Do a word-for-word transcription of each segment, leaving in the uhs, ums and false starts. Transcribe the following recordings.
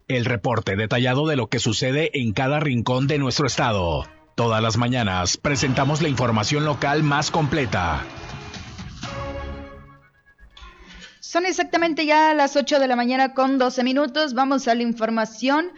El reporte detallado de lo que sucede en cada rincón de nuestro estado. Todas las mañanas presentamos la información local más completa. Son exactamente ya las ocho de la mañana con doce minutos. Vamos a la información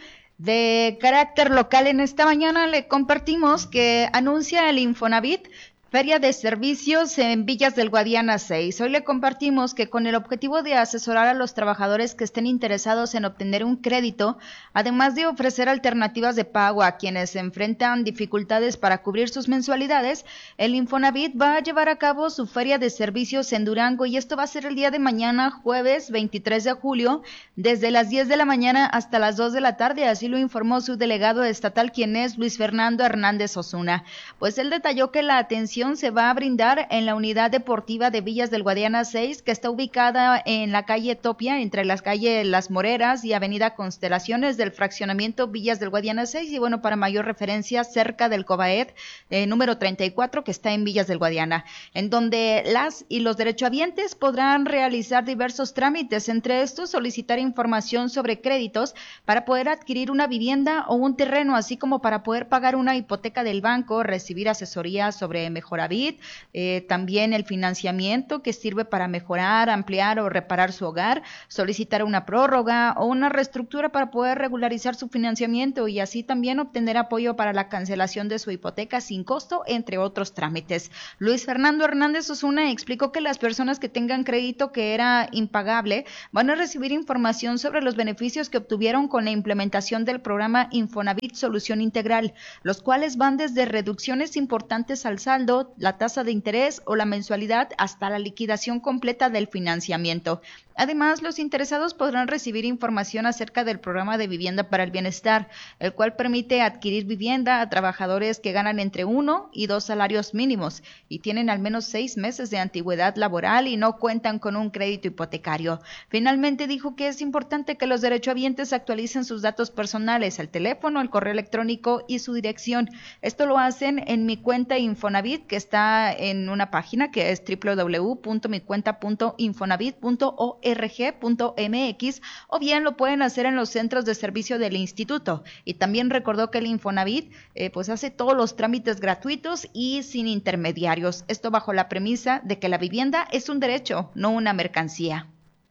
de carácter local. En esta mañana le compartimos que anuncia el Infonavit Feria de Servicios en Villas del Guadiana seis. Hoy le compartimos que con el objetivo de asesorar a los trabajadores que estén interesados en obtener un crédito, además de ofrecer alternativas de pago a quienes se enfrentan dificultades para cubrir sus mensualidades, el Infonavit va a llevar a cabo su Feria de Servicios en Durango y esto va a ser el día de mañana, jueves veintitrés de julio, desde las diez de la mañana hasta las dos de la tarde, así lo informó su delegado estatal, quien es Luis Fernando Hernández Osuna. Pues él detalló que la atención se va a brindar en la unidad deportiva de Villas del Guadiana seis, que está ubicada en la calle Topia, entre las calles Las Moreras y avenida Constelaciones del fraccionamiento Villas del Guadiana seis, y bueno, para mayor referencia, cerca del Cobaed, eh, número treinta y cuatro, que está en Villas del Guadiana, en donde las y los derechohabientes podrán realizar diversos trámites, entre estos solicitar información sobre créditos para poder adquirir una vivienda o un terreno, así como para poder pagar una hipoteca del banco, recibir asesoría sobre mejor Mejoravit, eh, también el financiamiento que sirve para mejorar, ampliar o reparar su hogar, solicitar una prórroga o una reestructura para poder regularizar su financiamiento y así también obtener apoyo para la cancelación de su hipoteca sin costo, entre otros trámites. Luis Fernando Hernández Osuna explicó que las personas que tengan crédito que era impagable van a recibir información sobre los beneficios que obtuvieron con la implementación del programa Infonavit Solución Integral, los cuales van desde reducciones importantes al saldo, la tasa de interés o la mensualidad hasta la liquidación completa del financiamiento. Además, los interesados podrán recibir información acerca del programa de vivienda para el bienestar, el cual permite adquirir vivienda a trabajadores que ganan entre uno y dos salarios mínimos y tienen al menos seis meses de antigüedad laboral y no cuentan con un crédito hipotecario. Finalmente dijo que es importante que los derechohabientes actualicen sus datos personales, el teléfono, el correo electrónico y su dirección. Esto lo hacen en Mi Cuenta Infonavit, que está en una página que es doble u doble u doble u punto mi cuenta punto infonavit punto org punto m x, o bien lo pueden hacer en los centros de servicio del instituto. Y también recordó que el Infonavit eh, pues hace todos los trámites gratuitos y sin intermediarios. Esto bajo la premisa de que la vivienda es un derecho, no una mercancía.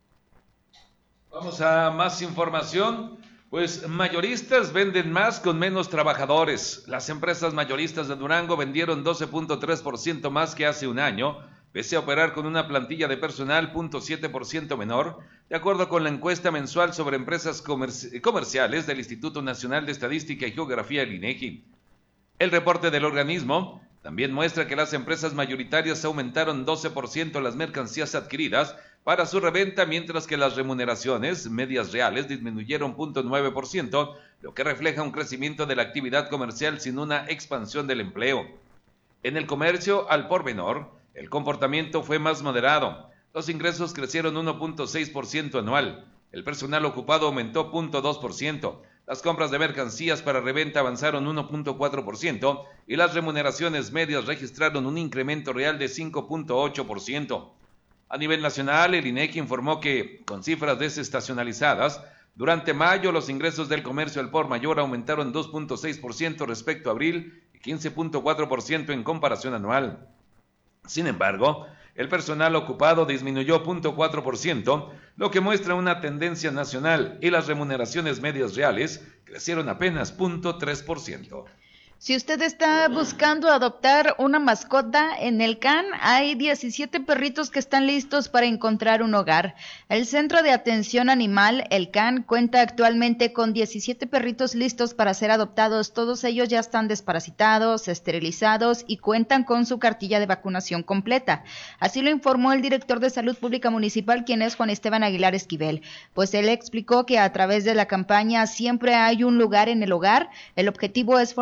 Vamos a más información. Pues mayoristas venden más con menos trabajadores. Las empresas mayoristas de Durango vendieron doce punto tres por ciento más que hace un año, pese a operar con una plantilla de personal cero punto siete por ciento menor, de acuerdo con la encuesta mensual sobre empresas comerci- comerciales del Instituto Nacional de Estadística y Geografía, el INEGI. El reporte del organismo también muestra que las empresas mayoritarias aumentaron doce por ciento las mercancías adquiridas para su reventa, mientras que las remuneraciones medias reales disminuyeron cero punto nueve por ciento, lo que refleja un crecimiento de la actividad comercial sin una expansión del empleo. En el comercio al por menor, el comportamiento fue más moderado. Los ingresos crecieron uno punto seis por ciento anual. El personal ocupado aumentó cero punto dos por ciento. Las compras de mercancías para reventa avanzaron uno punto cuatro por ciento y las remuneraciones medias registraron un incremento real de cinco punto ocho por ciento. A nivel nacional, el INEGI informó que, con cifras desestacionalizadas, durante mayo los ingresos del comercio al por mayor aumentaron dos punto seis por ciento respecto a abril y quince punto cuatro por ciento en comparación anual. Sin embargo, el personal ocupado disminuyó cero punto cuatro por ciento, lo que muestra una tendencia nacional, y las remuneraciones medias reales crecieron apenas cero punto tres por ciento. Si usted está buscando adoptar una mascota, en el C A N hay diecisiete perritos que están listos para encontrar un hogar. El Centro de Atención Animal, el C A N, cuenta actualmente con diecisiete perritos listos para ser adoptados. Todos ellos ya están desparasitados, esterilizados y cuentan con su cartilla de vacunación completa. Así lo informó el director de Salud Pública Municipal, quien es Juan Esteban Aguilar Esquivel. Pues él explicó que a través de la campaña Siempre hay un lugar en el hogar, el objetivo es fortalecer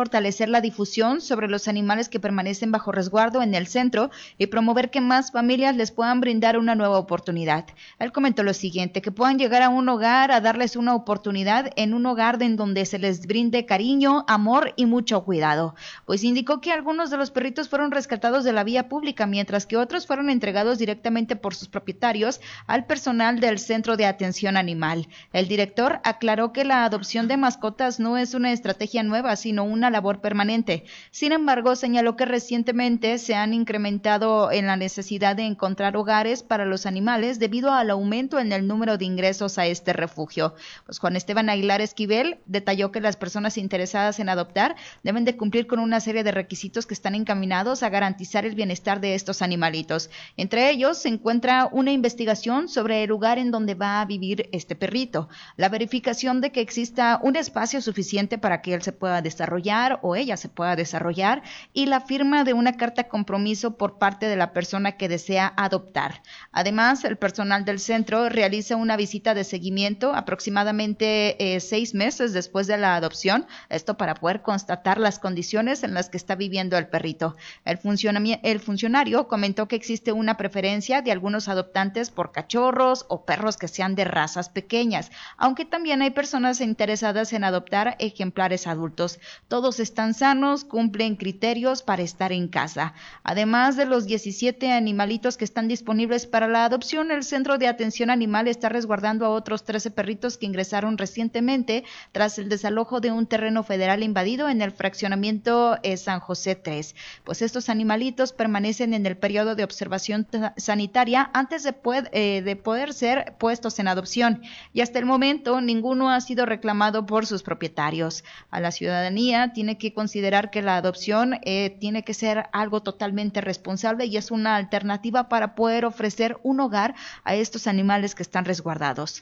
fortalecer la difusión sobre los animales que permanecen bajo resguardo en el centro y promover que más familias les puedan brindar una nueva oportunidad. Él comentó lo siguiente, que puedan llegar a un hogar a darles una oportunidad en un hogar en donde se les brinde cariño, amor y mucho cuidado. Pues indicó que algunos de los perritos fueron rescatados de la vía pública, mientras que otros fueron entregados directamente por sus propietarios al personal del Centro de Atención Animal. El director aclaró que la adopción de mascotas no es una estrategia nueva, sino una labor permanente. Sin embargo, señaló que recientemente se han incrementado en la necesidad de encontrar hogares para los animales debido al aumento en el número de ingresos a este refugio. Pues Juan Esteban Aguilar Esquivel detalló que las personas interesadas en adoptar deben de cumplir con una serie de requisitos que están encaminados a garantizar el bienestar de estos animalitos. Entre ellos se encuentra una investigación sobre el lugar en donde va a vivir este perrito, la verificación de que exista un espacio suficiente para que él se pueda desarrollar o ella se pueda desarrollar y la firma de una carta compromiso por parte de la persona que desea adoptar. Además, el personal del centro realiza una visita de seguimiento aproximadamente eh, seis meses después de la adopción, esto para poder constatar las condiciones en las que está viviendo el perrito. El, el funcionario comentó que existe una preferencia de algunos adoptantes por cachorros o perros que sean de razas pequeñas, aunque también hay personas interesadas en adoptar ejemplares adultos. Todos están sanos, cumplen criterios para estar en casa. Además de los diecisiete animalitos que están disponibles para la adopción, el Centro de Atención Animal está resguardando a otros trece perritos que ingresaron recientemente tras el desalojo de un terreno federal invadido en el fraccionamiento eh, San José tres. Pues estos animalitos permanecen en el periodo de observación t- sanitaria antes de, poder, eh, de poder ser puestos en adopción, y hasta el momento ninguno ha sido reclamado por sus propietarios. A la ciudadanía tiene que considerar que la adopción eh, tiene que ser algo totalmente responsable y es una alternativa para poder ofrecer un hogar a estos animales que están resguardados.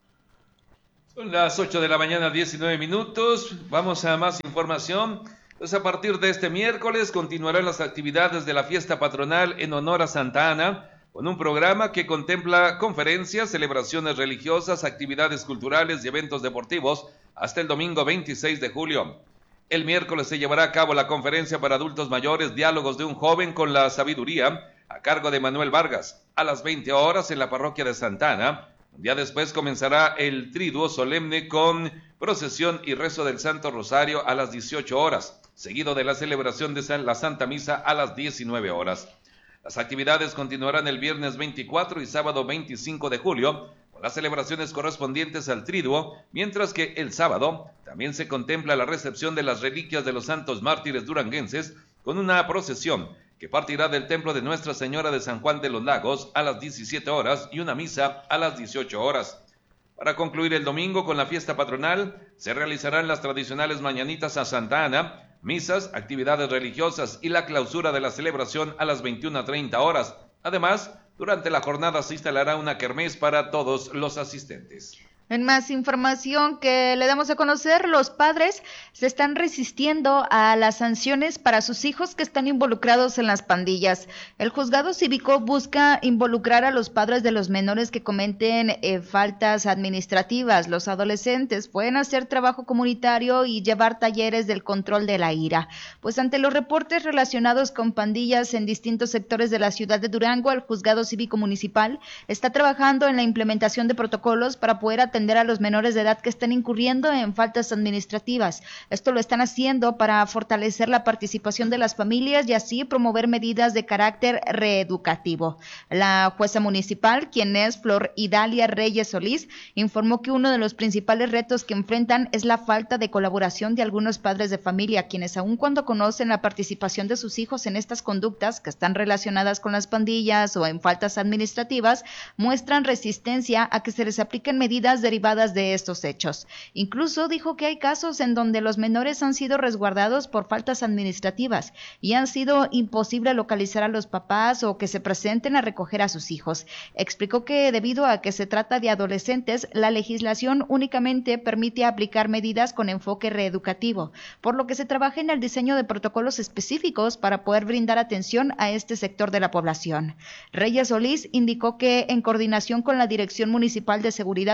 Son las ocho de la mañana, diecinueve minutos. Vamos a más información. Pues a partir de este miércoles continuarán las actividades de la fiesta patronal en honor a Santa Ana, con un programa que contempla conferencias, celebraciones religiosas, actividades culturales y eventos deportivos hasta el domingo veintiséis de julio. El miércoles se llevará a cabo la conferencia para adultos mayores, Diálogos de un joven con la sabiduría, a cargo de Manuel Vargas, a las veinte horas en la parroquia de Santa Ana. Un día después comenzará el triduo solemne con procesión y rezo del Santo Rosario a las dieciocho horas, seguido de la celebración de la Santa Misa a las diecinueve horas. Las actividades continuarán el viernes veinticuatro y sábado veinticinco de julio, con las celebraciones correspondientes al triduo, mientras que el sábado también se contempla la recepción de las reliquias de los santos mártires duranguenses, con una procesión que partirá del templo de Nuestra Señora de San Juan de los Lagos a las diecisiete horas y una misa a las dieciocho horas. Para concluir el domingo con la fiesta patronal, se realizarán las tradicionales mañanitas a Santa Ana, misas, actividades religiosas y la clausura de la celebración a las veintiuna treinta horas. Además, durante la jornada se instalará una kermés para todos los asistentes. En más información que le damos a conocer, los padres se están resistiendo a las sanciones para sus hijos que están involucrados en las pandillas. El juzgado cívico busca involucrar a los padres de los menores que cometen eh, faltas administrativas. Los adolescentes pueden hacer trabajo comunitario y llevar talleres del control de la ira. Pues ante los reportes relacionados con pandillas en distintos sectores de la ciudad de Durango, el juzgado cívico municipal está trabajando en la implementación de protocolos para poder atender a los menores de edad que están incurriendo en faltas administrativas. Esto lo están haciendo para fortalecer la participación de las familias y así promover medidas de carácter reeducativo. La jueza municipal, quien es Flor Idalia Reyes Solís, informó que uno de los principales retos que enfrentan es la falta de colaboración de algunos padres de familia, quienes aun cuando conocen la participación de sus hijos en estas conductas que están relacionadas con las pandillas o en faltas administrativas, muestran resistencia a que se les apliquen medidas de derivadas de estos hechos. Incluso dijo que hay casos en donde los menores han sido resguardados por faltas administrativas y han sido imposible localizar a los papás o que se presenten a recoger a sus hijos. Explicó que debido a que se trata de adolescentes, la legislación únicamente permite aplicar medidas con enfoque reeducativo, por lo que se trabaja en el diseño de protocolos específicos para poder brindar atención a este sector de la población. Reyes Solís indicó que en coordinación con la Dirección Municipal de Seguridad Pública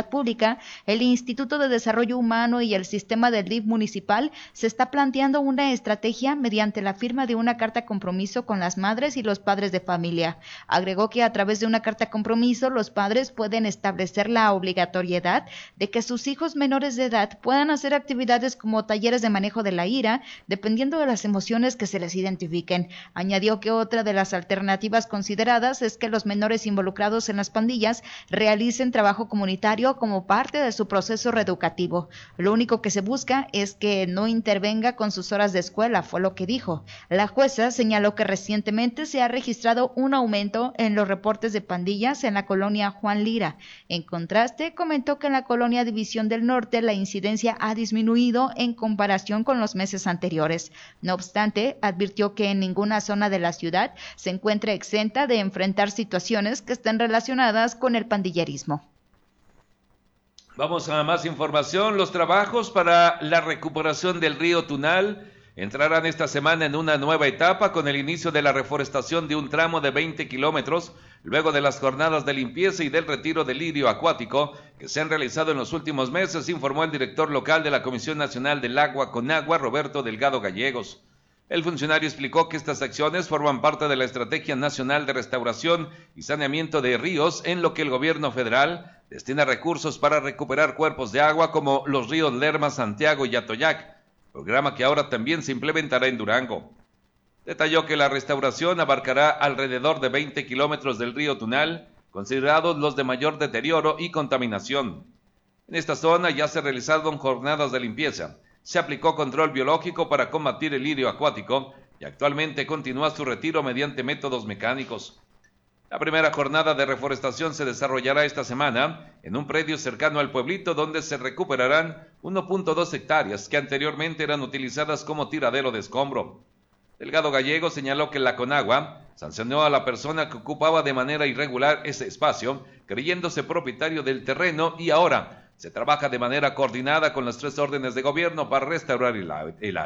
Toluca, el Instituto de Desarrollo Humano y el sistema del D I F municipal se está planteando una estrategia mediante la firma de una carta compromiso con las madres y los padres de familia. Agregó que a través de una carta compromiso los padres pueden establecer la obligatoriedad de que sus hijos menores de edad puedan hacer actividades como talleres de manejo de la ira, dependiendo de las emociones que se les identifiquen. Añadió que otra de las alternativas consideradas es que los menores involucrados en las pandillas realicen trabajo comunitario como parte de su proceso reeducativo. Lo único que se busca es que no intervenga con sus horas de escuela, fue lo que dijo. La jueza señaló que recientemente se ha registrado un aumento en los reportes de pandillas en la colonia Juan Lira. En contraste, comentó que en la colonia División del Norte la incidencia ha disminuido en comparación con los meses anteriores. No obstante, advirtió que en ninguna zona de la ciudad se encuentra exenta de enfrentar situaciones que estén relacionadas con el pandillerismo. Vamos a más información. Los trabajos para la recuperación del río Tunal entrarán esta semana en una nueva etapa con el inicio de la reforestación de un tramo de veinte kilómetros, luego de las jornadas de limpieza y del retiro del lirio acuático que se han realizado en los últimos meses, informó el director local de la Comisión Nacional del Agua Conagua, Roberto Delgado Gallegos. El funcionario explicó que estas acciones forman parte de la Estrategia Nacional de Restauración y Saneamiento de Ríos, en lo que el gobierno federal destina recursos para recuperar cuerpos de agua como los ríos Lerma, Santiago y Atoyac, programa que ahora también se implementará en Durango. Detalló que la restauración abarcará alrededor de veinte kilómetros del río Tunal, considerados los de mayor deterioro y contaminación. En esta zona ya se realizaron jornadas de limpieza. Se aplicó control biológico para combatir el lirio acuático y actualmente continúa su retiro mediante métodos mecánicos. La primera jornada de reforestación se desarrollará esta semana en un predio cercano al pueblito donde se recuperarán uno punto dos hectáreas que anteriormente eran utilizadas como tiradero de escombro. Delgado Gallego señaló que la Conagua sancionó a la persona que ocupaba de manera irregular ese espacio, creyéndose propietario del terreno, y ahora se trabaja de manera coordinada con las tres órdenes de gobierno para restaurar el área.